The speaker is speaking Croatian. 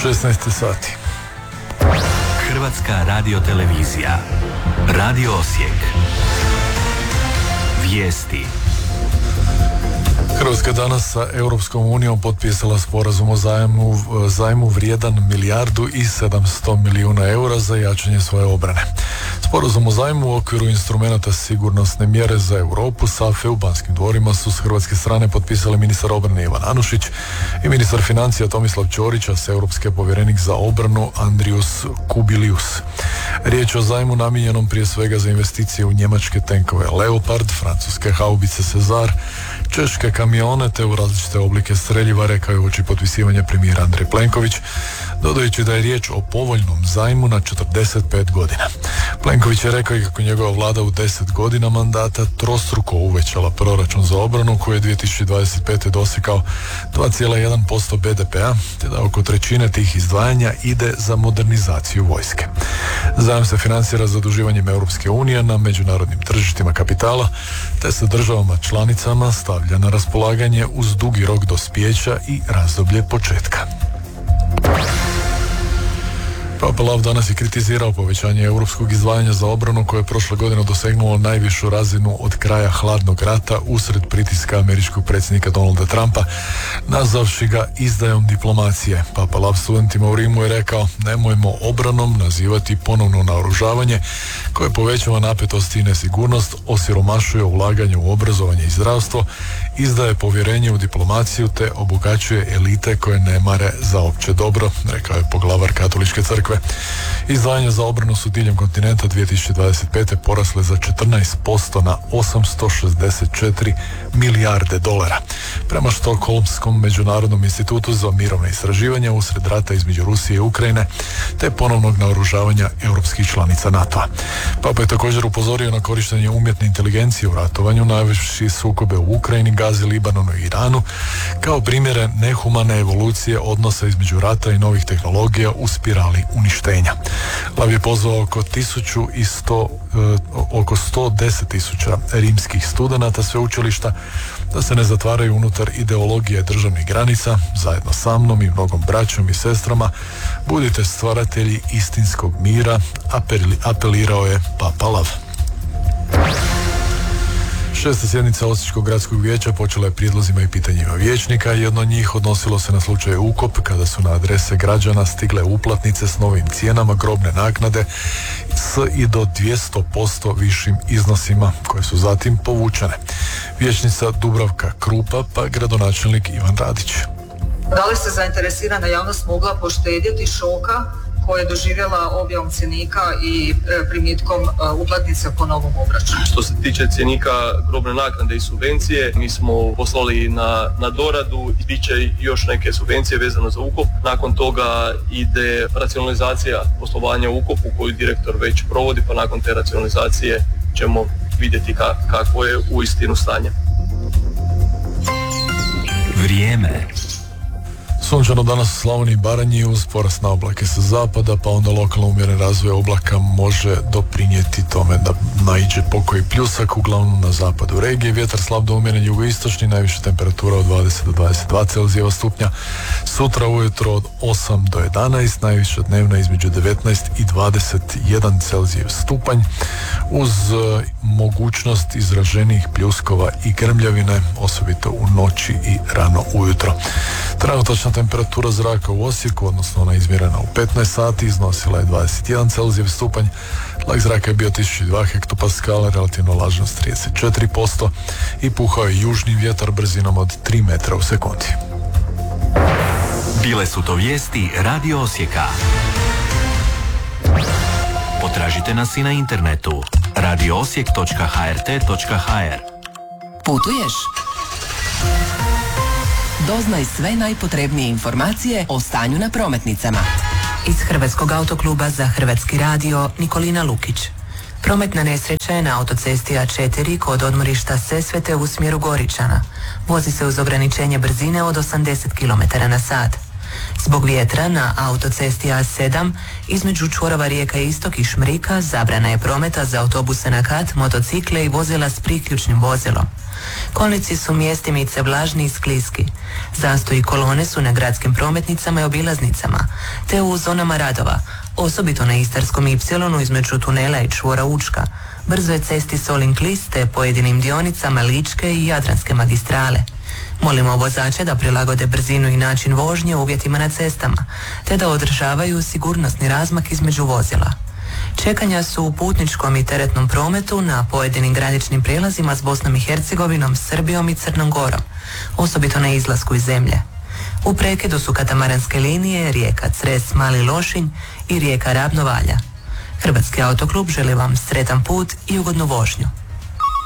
16 sati. Hrvatska radiotelevizija. Radio Osijek. Vijesti. Hrvatska je danas sa Europskom unijom potpisala sporazum o zajmu vrijedan 1,7 milijardi eura za jačanje svoje obrane. Sporazum o zajmu u okviru instrumenata sigurnosne mjere za Europu SAFE u Banskim dvorima su s hrvatske strane potpisali ministar obrane Ivan Anušić i ministar financija Tomislav Ćorić, a s europski povjerenik za obranu Andrius Kubilius. Riječ je o zajmu namijenjenom prije svega za investicije u njemačke tenkove Leopard, francuske haubice Cezar, češke kamione te u različite oblike streljiva, rekao je uoči potpisivanja premijer Andrej Plenković, dodajući da je riječ o povoljnom zajmu na 45 godina. Plenković je rekao i kako njegova vlada u 10 godina mandata trostruko uvećala proračun za obranu koji je 2025. dosegao 2,1% BDP-a, te da oko trećine tih izdvajanja ide za modernizaciju vojske. Zajam se financira zaduživanjem Europske unije na međunarodnim tržištima kapitala, te se državama članicama stavlja na raspolaganje uz dugi rok dospijeća i razdoblje početka. Papa Lav danas je kritizirao povećanje europskog izdvajanja za obranu koje je prošle godine dosegnulo najvišu razinu od kraja hladnog rata usred pritiska američkog predsjednika Donalda Trumpa, nazvavši ga izdajom diplomacije. Papa Lav studentima u Rimu je rekao: nemojmo obranom nazivati ponovno naoružavanje koje povećava napetost i nesigurnost, osiromašuje ulaganje u obrazovanje i zdravstvo, izdaje povjerenje u diplomaciju te obogaćuje elite koje ne mare za opće dobro, rekao je poglavar Katoličke crkve. Izdvajanja za obranu su diljem kontinenta 2025. porasle za 14% na 864 milijarde dolara. Prema Štokholmskom međunarodnom institutu za mirovne istraživanja usred rata između Rusije i Ukrajine te ponovnog naoružavanja europskih članica NATO-a. Papa je također upozorio na korištenje umjetne inteligencije u ratovanju, navevši sukobe u Ukrajini, Gazi, Libanonu i Iranu kao primjere nehumane evolucije odnosa između rata i novih tehnologija u spirali uništenja. Lav je pozvao oko 110.000 rimskih studenata sveučilišta da se ne zatvaraju unutar ideologije državnih granica. Zajedno sa mnom i mnogom braćom i sestrama budite stvaratelji istinskog mira, apelirao je Papa Lav. 6. sjednica Osječkog gradskog vijeća počela je prijedlozima i pitanjima vijećnika. Jedno od njih odnosilo se na slučaj Ukop, kada su na adrese građana stigle uplatnice s novim cijenama grobne naknade s i do 200% višim iznosima, koje su zatim povučene. Vijećnica Dubravka Krupa pa gradonačelnik Ivan Radić. Da li se zainteresirana javnost mogla poštedjeti šoka koje je doživjela objavom cjenika i primitkom uplatnica po novom obračunu? Što se tiče cjenika grobne naknade i subvencije, mi smo poslali na doradu, bit će još neke subvencije vezano za Ukop. Nakon toga ide racionalizacija poslovanja u Ukopu koju direktor već provodi, pa nakon te racionalizacije ćemo vidjeti kako je uistinu stanje. Vrijeme. Sunčano danas u Slavoniji i Baranji uz porast na oblake sa zapada, pa onda lokalno umjeren razvoj oblaka može doprinijeti tome da naiđe pokoji pljusak, uglavnom na zapadu regije. Vjetar slab do umjeren jugoistočni, najviša temperatura od 20 do 22 Celzijeva stupnja. Sutra ujutro od 8 do 11, najviša dnevna između 19 i 21 Celzijev stupanj, uz mogućnost izraženijih pljuskova i grmljavine, osobito u noći i rano ujutro. Trenutačna temperatura zraka u Osijeku, odnosno ona izmjerena u 15 sati, iznosila je 21 Celzijev stupanj, tlak zraka je bio 1002 hektopaskala, relativna vlažnost 34% i puhao je južni vjetar brzinom od 3 metra u sekundi. Bile su to vijesti Radio Osijeka. Potražite nas i na internetu radioosijek.hrt.hr. Putuješ? Doznaj sve najpotrebnije informacije o stanju na prometnicama. Iz Hrvatskog autokluba za Hrvatski radio Nikolina Lukić. Prometna nesreća je na autocesti A4 kod odmorišta Sesvete u smjeru Goričana. Vozi se uz ograničenje brzine od 80 km/h. Zbog vjetra na autocesti A7 između čvorova Rijeka Istok i Šmrika zabrana je prometa za autobuse na kat, motocikle i vozila s priključnim vozilom. Kolnici su mjestimice vlažni i skliski. Zastoji kolone su na gradskim prometnicama i obilaznicama, te u zonama radova, osobito na Istarskom Ipsilonu između tunela i čvora Učka, brzoj cesti Solin-Klis te pojedinim dionicama Ličke i Jadranske magistrale. Molimo vozače da prilagode brzinu i način vožnje uvjetima na cestama, te da održavaju sigurnosni razmak između vozila. Čekanja su u putničkom i teretnom prometu na pojedinim graničnim prijelazima s Bosnom i Hercegovinom, Srbijom i Crnom Gorom, osobito na izlasku iz zemlje. U prekidu su katamaranske linije rijeka Cres, Mali Lošinj i rijeka Ravno Valja. Hrvatski autoklub želi vam sretan put i ugodnu vožnju.